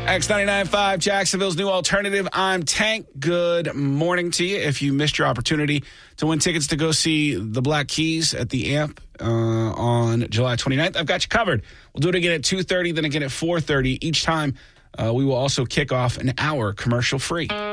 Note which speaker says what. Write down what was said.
Speaker 1: X99.5, Jacksonville's new alternative. I'm Tank. Good morning to you. If you missed your opportunity to win tickets to go see the Black Keys at the Amp on July 29th, I've got you covered. We'll do it again at 2:30, then again at 4:30. Each time, we will also kick off an hour commercial-free.